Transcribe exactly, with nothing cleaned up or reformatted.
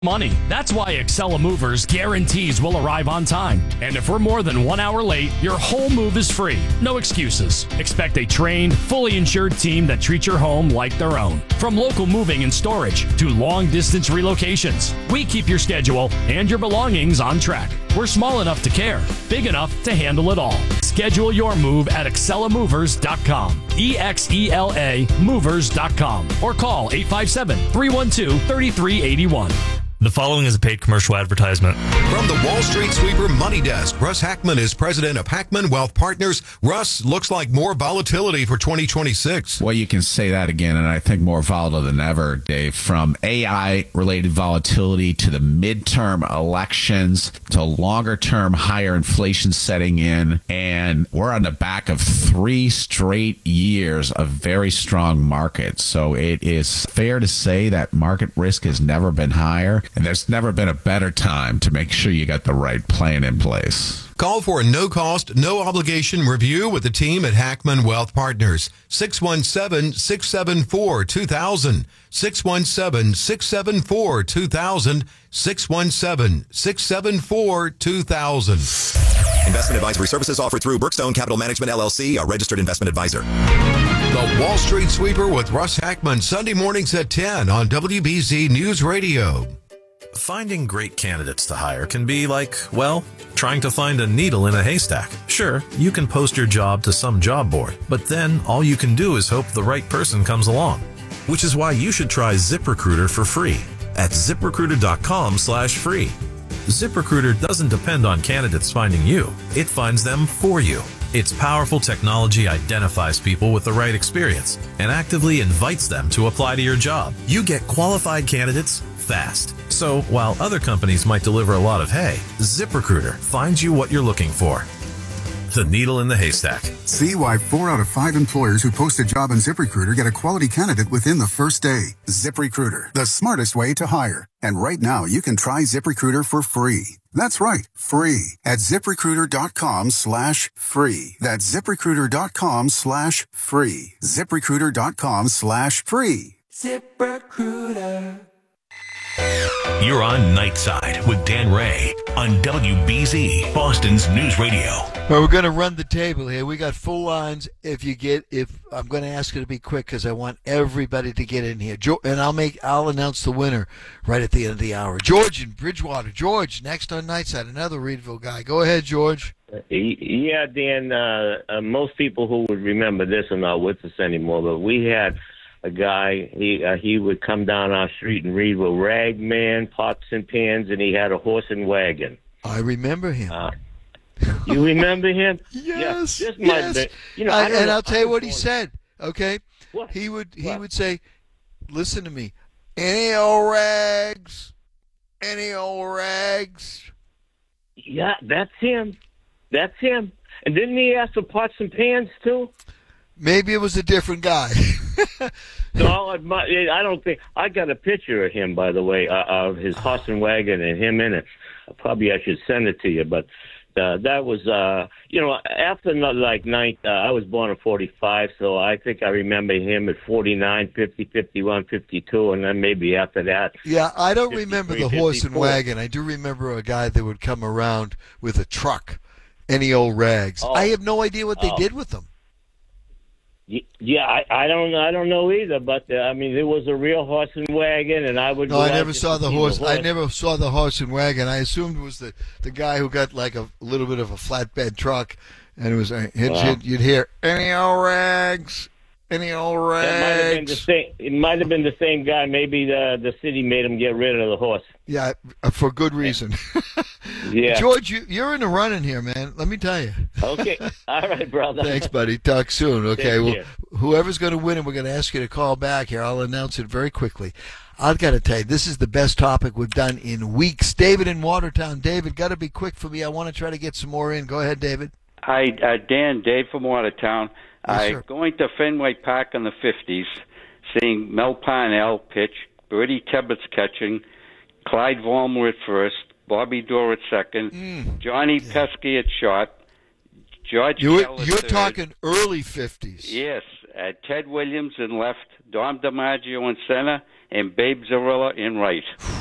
money. That's why Excella Movers guarantees we'll arrive on time. And if we're more than one hour late, your whole move is free. No excuses. Expect a trained, fully insured team that treats your home like their own. From local moving and storage to long-distance relocations, we keep your schedule and your belongings on track. We're small enough to care, big enough to handle it all. Schedule your move at excella movers dot com. E X E L A movers dot com. Or call eight five seven, three one two, three three eight one. The following is a paid commercial advertisement. From the Wall Street Sweeper Money Desk, Russ Hackman is president of Hackman Wealth Partners. Russ, looks like more volatility for twenty twenty-six. Well, you can say that again, and I think more volatile than ever, Dave. From A I-related volatility to the midterm elections to longer-term higher inflation setting in, and we're on the back of three straight years of very strong markets. So it is fair to say that market risk has never been higher. And there's never been a better time to make sure you got the right plan in place. Call for a no-cost, no-obligation review with the team at Hackman Wealth Partners. six one seven, six seven four, two thousand. six one seven, six seven four, two thousand. six one seven, six seven four, two thousand. Investment advisory services offered through Brookstone Capital Management, L L C, a registered investment advisor. The Wall Street Sweeper with Russ Hackman, Sunday mornings at ten on W B Z News Radio. Finding great candidates to hire can be like, well, trying to find a needle in a haystack. Sure, you can post your job to some job board, but then all you can do is hope the right person comes along. Which is why you should try ZipRecruiter for free at ZipRecruiter.com slash free. ZipRecruiter doesn't depend on candidates finding you. It finds them for you. Its powerful technology identifies people with the right experience and actively invites them to apply to your job. You get qualified candidates fast. So while other companies might deliver a lot of hay, ZipRecruiter finds you what you're looking for. The needle in the haystack. See why four out of five employers who post a job on ZipRecruiter get a quality candidate within the first day. ZipRecruiter, the smartest way to hire. And right now, you can try ZipRecruiter for free. That's right, free at ZipRecruiter.com slash free. That's ZipRecruiter.com slash free. ZipRecruiter.com slash free. ZipRecruiter. You're on Nightside with Dan Ray on W B Z, Boston's News Radio. Well, we're going to run the table here. We got full lines. If you get, if I'm going to ask you to be quick because I want everybody to get in here. And I'll make, I'll announce the winner right at the end of the hour. George in Bridgewater. George, next on Nightside, another Reedville guy. Go ahead, George. Yeah, Dan. Uh, uh, most people who would remember this are not with us anymore, but we had a guy, he uh, he would come down our street and read with rag man, pots and pans, and he had a horse and wagon. I remember him. Uh, you remember him? Yes. Yeah, this yes. might be, you know, I, I don't and know, I'll tell you what I he said. Okay, what? he would he what? would say, "Listen to me, any old rags, any old rags." Yeah, that's him. That's him. And didn't he ask for pots and pans too? Maybe it was a different guy. No, I don't think. I got a picture of him, by the way, uh, of his horse and wagon and him in it. Probably I should send it to you, but uh, that was, uh, you know, after like nine, uh, I was born in forty-five, so I think I remember him at forty-nine, fifty, fifty-one, fifty-two, and then maybe after that. Yeah, I don't remember the horse and wagon. I do remember a guy that would come around with a truck, any old rags. Oh. I have no idea what they oh. did with them. Yeah, I, I don't I don't know either, but uh, I mean, there was a real horse and wagon, and I would. No, go I out never just saw to the see horse. the I never saw the horse and wagon. I assumed it was the, the guy who got like a little bit of a flatbed truck, and it was uh, you'd, Wow. you'd hear any old rags, any old That might have been the rags. same. It might have been the same guy. Maybe the the city made him get rid of the horse. Yeah, uh, for good reason. Yeah. George, you, you're in the running here, man. Let me tell you. Okay. All right, brother. Thanks, buddy. Talk soon. Okay. Take Well, care. whoever's going to win it, we're going to ask you to call back here. I'll announce it very quickly. I've got to tell you, this is the best topic we've done in weeks. David in Watertown. David, got to be quick for me. I want to try to get some more in. Go ahead, David. Hi, uh, Dan, Dave from Watertown. Yes, I sir. going to Fenway Park in the fifties, seeing Mel Parnell pitch, Bertie Tebbets catching, Clyde Vollmer at first, Bobby Dorr at second, Mm. Johnny Pesky at short, George You're, Kell at you're third. talking early fifties. Yes, uh, Ted Williams in left, Dom DiMaggio in center, and Babe Zarilla in right.